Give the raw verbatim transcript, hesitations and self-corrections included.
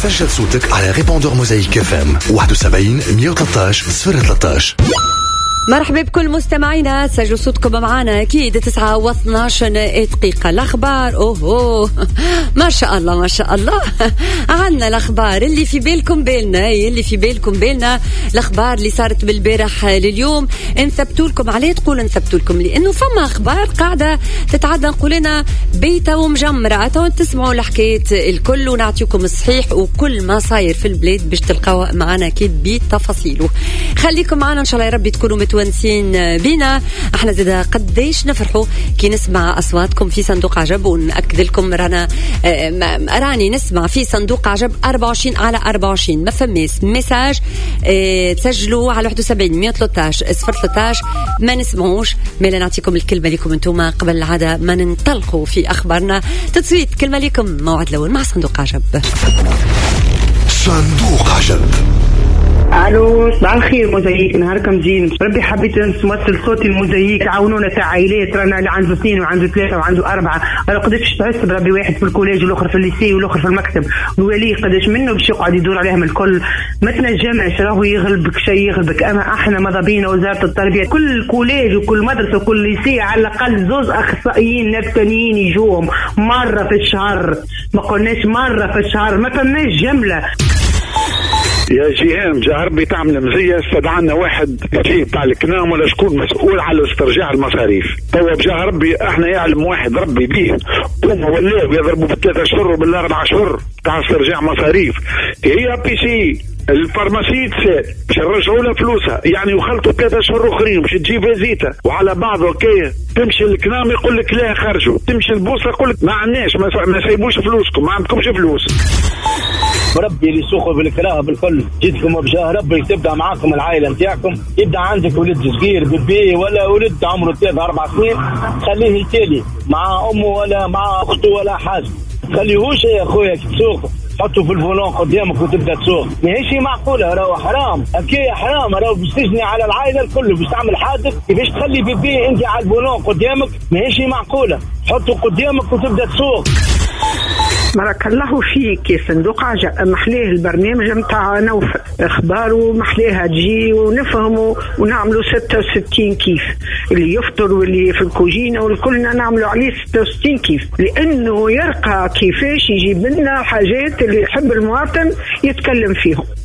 سجل صوتك على ريبوندور موزايك اف ام واحد وسبعين مية وثلاثة عشر صفر ثلاثة عشر. مرحبا بكل مستمعينا، سجلوا صوتكم معنا أكيد. تسعة واثناش دقيقة. الأخبار أوه ما شاء الله ما شاء الله. عنا الأخبار اللي في بالكم بالنا، اللي في بالكم بالنا الأخبار اللي صارت بالبارح لليوم نثبتوا لكم عليه. تقول نثبتوا لكم لأنه فما أخبار قاعدة تتعدى نقولنا بيتا ومجمرة. تسمعوا الحكاية الكل ونعطيكم الصحيح وكل ما صاير في البلاد باش تلقاوه معنا أكيد بتفاصيله. خليكم معنا إن شاء الله يا رب تكونوا متونسين بينا. احنا زيدا قديش نفرحوا كي نسمع أصواتكم في صندوق عجب، ونأكد لكم رانا اه راني نسمع في صندوق عجب أربعة وعشرين على أربعة وعشرين. ما فماس مساج اه تسجلوا على واحد وسبعين مية وثلاثة عشر صفر ثلاثة عشر ما نسمعوش. مالا نعطيكم الكلمة لكم انتم قبل العادة ما ننطلقوا في أخبارنا. تصويت كلمة لكم موعد الأول مع صندوق عجب. صندوق عجب. الو صباح الخير موزايك، نهاركم زين. ربي حبيت نمثل صوتي الموزايك، تعاونونا تاع عائلات. رانا اللي عنده اثنين وعنده ثلاثه وعنده اربعه، انا قداش تعصب ربي واحد في الكوليج والاخر في الليسي والاخر في المكتب، والولي قداش منه باش يقعد يدور عليهم الكل. ما تنجمش راهو يغلبك شيء يغلبك. اما احنا ماذا بينا وزاره التربيه كل كوليج وكل مدرسه وكل ليسي على الاقل زوز اخصائيين نفسانيين يجوهم مره في الشهر، ما قلناش مره في الشهر، ما فماش جمله. يا جيهان جهربي تعمل مزية، استدعانا واحد يجي تاع الكنام ولا شكون مسؤول على استرجاع المصاريف. توا بجاه ربي احنا يعلم واحد ربي بيه هما ولاو يضربوا بالثلاثة اشهر وبالاربع اشهر تاع استرجاع مصاريف. هي بي سي الفارماسي تسال باش نرجعوا لها فلوسها، يعني وخلطوا ثلاثة اشهر اخرين باش تجيب فيزيتا وعلى بعض. اوكي تمشي الكنام يقول لك لا خرجوا، تمشي البوصه يقول لك ما عندناش ما سايبوش فلوسكم، ما عندكمش فلوس. ربي اللي يسوقوا بالكراهه بالكل جيتكم وبجاه ربي تبدا معاكم العائله نتاعكم. يبدا عندك ولد صغير بيبي ولا ولد عمره ثلاثة أربع سنين، خليه يتالي مع امه ولا مع اخته ولا حاجه، خليهوش يا اخويا تسوق حطوا في الفولون قدامك وتبدا تسوق. ماهيش معقوله، راهو حرام. اكيد حرام، راهو باش تجني على العائله الكل باش تعمل حادث كيفاش تخلي بيبي انت على الفولون قدامك. ماهيش معقوله، حطوا قدامك وتبدا تسوق. بارك الله فيك يا صندوق عجب. محليه البرنامج متاع نوفل اخباره، محليها تجي ونفهموا ونعملوا ستة وستين كيف اللي يفطر واللي في الكوجينه والكلنا نعملوا عليه ستة وستين كيف، لانه يرقى كيفاش يجيب لنا حاجات اللي يحب المواطن يتكلم فيهم.